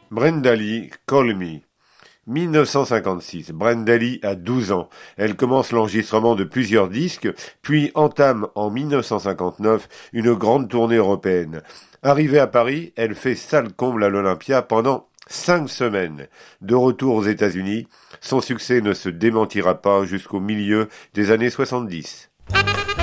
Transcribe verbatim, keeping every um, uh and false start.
Brenda Lee, Call Me. mille neuf cent cinquante-six. Brenda Lee a douze ans. Elle commence l'enregistrement de plusieurs disques, puis entame en mille neuf cent cinquante-neuf une grande tournée européenne. Arrivée à Paris, elle fait salle comble à l'Olympia pendant cinq semaines. De retour aux États-Unis, son succès ne se démentira pas jusqu'au milieu des années soixante-dix.